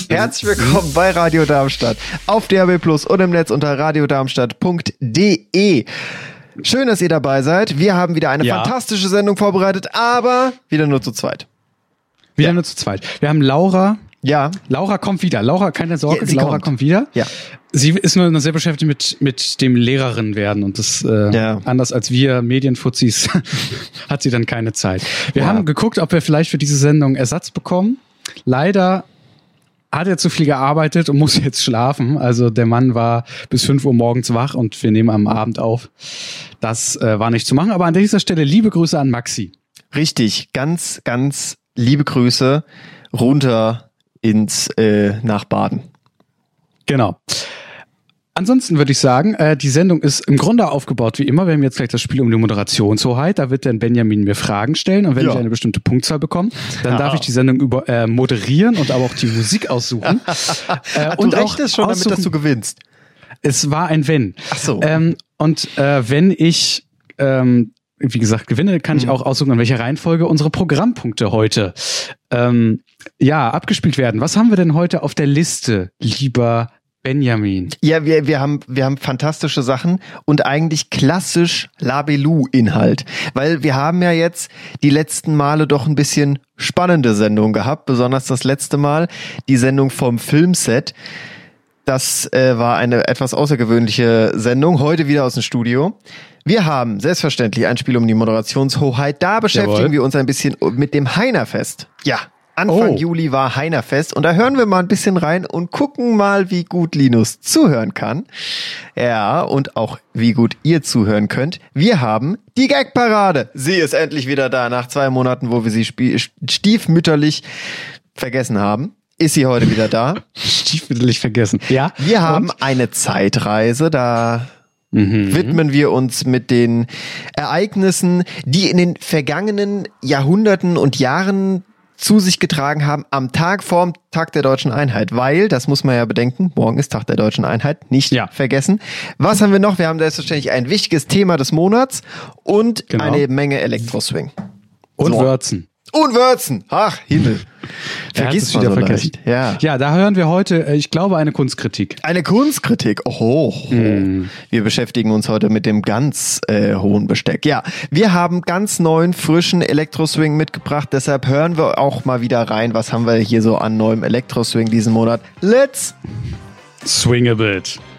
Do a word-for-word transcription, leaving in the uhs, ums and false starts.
Herzlich willkommen bei Radio Darmstadt auf D A B Plus und im Netz unter radiodarmstadt punkt de. Schön, dass ihr dabei seid. Wir haben wieder eine ja. fantastische Sendung vorbereitet, aber wieder nur zu zweit. Wieder ja. nur zu zweit. Wir haben Laura. Ja. Laura kommt wieder. Laura, keine Sorge, ja, Laura kommt. kommt wieder. Ja. Sie ist nur noch sehr beschäftigt mit, mit dem Lehrerin werden und das, äh, ja. anders als wir Medienfuzis, hat sie dann keine Zeit. Wir ja. haben geguckt, ob wir vielleicht für diese Sendung Ersatz bekommen. Leider hat er zu viel gearbeitet und muss jetzt schlafen. Also der Mann war bis fünf Uhr morgens wach und wir nehmen am Abend auf. Das äh, war nicht zu machen. Aber an dieser Stelle liebe Grüße an Maxi. Richtig, ganz, ganz liebe Grüße runter ins äh, nach Baden. Genau. Ansonsten würde ich sagen, äh, die Sendung ist im Grunde aufgebaut wie immer. Wir haben jetzt gleich das Spiel um die Moderationshoheit. Da wird dann Benjamin mir Fragen stellen und wenn ja. ich eine bestimmte Punktzahl bekomme, dann ja. darf ich die Sendung über äh, moderieren und aber auch die Musik aussuchen. äh, und du rechnest schon damit, dass du gewinnst. Es war ein Wenn. Ach so. Ähm, und äh, wenn ich ähm, wie gesagt gewinne, kann mhm. ich auch aussuchen, in welcher Reihenfolge unsere Programmpunkte heute ähm, ja abgespielt werden. Was haben wir denn heute auf der Liste, lieber Benjamin? Ja, wir, wir haben, wir haben fantastische Sachen und eigentlich klassisch Labelu-Inhalt. Weil wir haben ja jetzt die letzten Male doch ein bisschen spannende Sendungen gehabt, besonders das letzte Mal, die Sendung vom Filmset. Das äh, war eine etwas außergewöhnliche Sendung, heute wieder aus dem Studio. Wir haben selbstverständlich ein Spiel um die Moderationshoheit. Da beschäftigen Jawohl. wir uns ein bisschen mit dem Heinerfest. Ja. Anfang oh. Juli war Heinerfest und da hören wir mal ein bisschen rein und gucken mal, wie gut Linus zuhören kann. Ja, und auch wie gut ihr zuhören könnt. Wir haben die Gagparade. Sie ist endlich wieder da. Nach zwei Monaten, wo wir sie spie- stiefmütterlich vergessen haben, ist sie heute wieder da. Stiefmütterlich vergessen. Ja. Wir haben und? eine Zeitreise. Da Mhm. widmen wir uns mit den Ereignissen, die in den vergangenen Jahrhunderten und Jahren zu sich getragen haben am Tag vorm Tag der Deutschen Einheit, weil, das muss man ja bedenken, morgen ist Tag der Deutschen Einheit, nicht ja. vergessen. Was haben wir noch? Wir haben selbstverständlich ein wichtiges Thema des Monats und genau. eine Menge Elektroswing. Und so. Würzen. Und Würzen! Ach, Himmel. Vergisst man wieder so vergessen. leicht. Ja. ja, da hören wir heute, ich glaube, eine Kunstkritik. Eine Kunstkritik? Oho. Mm. Wir beschäftigen uns heute mit dem ganz äh, hohen Besteck. Ja, wir haben ganz neuen, frischen Elektroswing mitgebracht. Deshalb hören wir auch mal wieder rein. Was haben wir hier so an neuem Elektroswing diesen Monat? Let's swing a bit.